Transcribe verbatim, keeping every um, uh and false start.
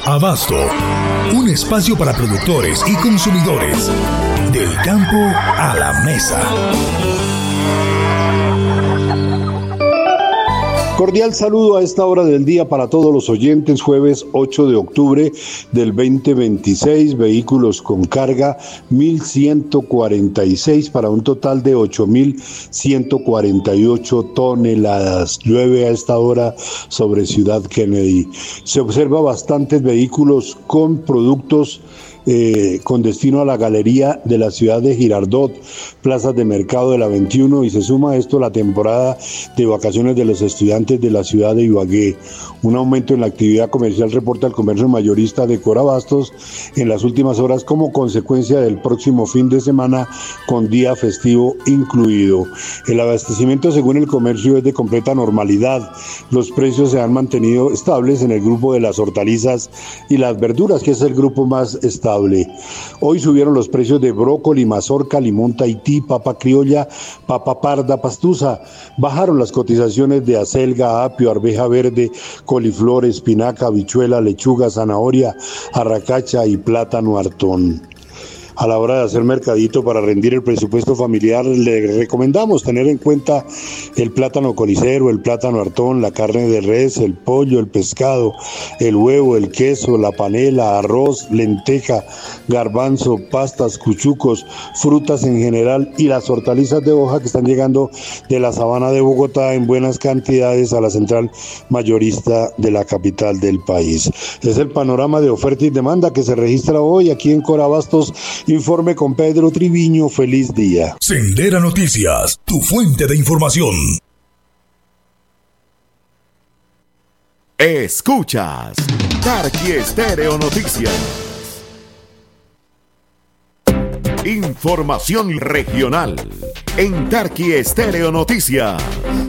Abasto, un espacio para productores y consumidores. Del campo a la mesa. Cordial saludo a esta hora del día para todos los oyentes. Jueves ocho de octubre del veinte veintiséis, vehículos con carga mil ciento cuarenta y seis para un total de ocho mil ciento cuarenta y ocho toneladas. Llueve a esta hora sobre Ciudad Kennedy. Se observa bastantes vehículos con productos Eh, con destino a la galería de la ciudad de Girardot, plazas de mercado de la veintiuno, y se suma a esto la temporada de vacaciones de los estudiantes de la ciudad de Ibagué. Un aumento en la actividad comercial reporta el comercio mayorista de Corabastos en las últimas horas como consecuencia del próximo fin de semana con día festivo incluido. El abastecimiento según el comercio es de completa normalidad. Los precios se han mantenido estables en el grupo de las hortalizas y las verduras, que es el grupo más estable. Hoy subieron los precios de brócoli, mazorca, limón Tahití, papa criolla, papa parda, pastusa. Bajaron las cotizaciones de acelga, apio, arveja verde, coliflor, espinaca, habichuela, lechuga, zanahoria, arracacha y plátano hartón. A la hora de hacer mercadito para rendir el presupuesto familiar, le recomendamos tener en cuenta el plátano colicero, el plátano hartón, la carne de res, el pollo, el pescado, el huevo, el queso, la panela, arroz, lenteja, garbanzo, pastas, cuchucos, frutas en general y las hortalizas de hoja que están llegando de la sabana de Bogotá en buenas cantidades a la central mayorista de la capital del país. Es el panorama de oferta y demanda que se registra hoy aquí en Corabastos. Informe con Pedro Triviño. Feliz día. Sendera Noticias, tu fuente de información. Escuchas Tarqui Estéreo Noticias. Información regional en Tarqui Estéreo Noticias.